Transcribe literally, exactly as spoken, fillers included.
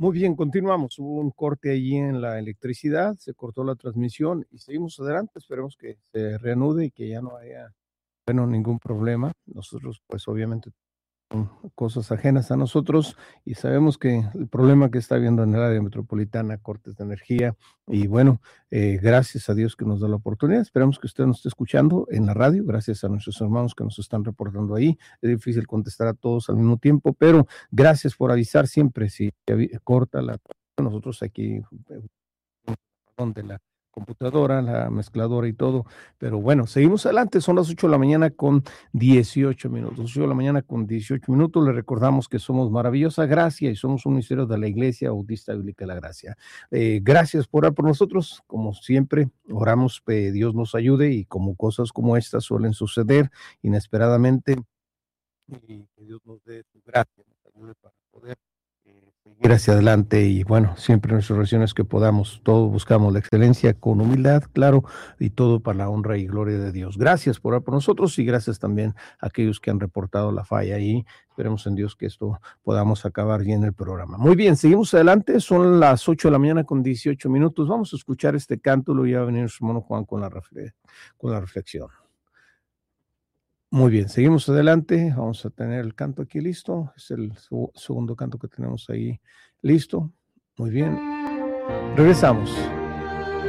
Muy bien, continuamos. Hubo un corte allí en la electricidad, se cortó la transmisión y seguimos adelante. Esperemos que se reanude y que ya no haya, bueno, ningún problema. Nosotros, pues obviamente, son cosas ajenas a nosotros y sabemos que el problema que está habiendo en el área metropolitana, cortes de energía, y bueno, eh, gracias a Dios que nos da la oportunidad. Esperamos que usted nos esté escuchando en la radio, gracias a nuestros hermanos que nos están reportando ahí. Es difícil contestar a todos al mismo tiempo, pero gracias por avisar siempre si avi- corta la... Nosotros aquí, eh, de la computadora, la mezcladora y todo. Pero bueno, seguimos adelante. Son las ocho de la mañana con dieciocho minutos. ocho de la mañana con dieciocho minutos. Le recordamos que somos Maravillosa Gracia y somos un ministerio de la Iglesia Bautista Bíblica de la Gracia. Eh, gracias por orar por nosotros. Como siempre, oramos que Dios nos ayude y como cosas como estas suelen suceder inesperadamente, y que Dios nos dé su gracia, nos ayude para poder eh, seguir hacia adelante y bueno, siempre en nuestras oraciones que podamos, todos buscamos la excelencia con humildad, claro, y todo para la honra y gloria de Dios. Gracias por orar por nosotros y gracias también a aquellos que han reportado la falla y esperemos en Dios que esto podamos acabar bien el programa. Muy bien, seguimos adelante, son las ocho de la mañana con dieciocho minutos, vamos a escuchar este canto, luego ya va a venir su hermano Juan con la, refle con la reflexión. Muy bien, seguimos adelante. Vamos a tener el canto aquí listo. Es el su segundo canto que tenemos ahí listo. Muy bien. Regresamos.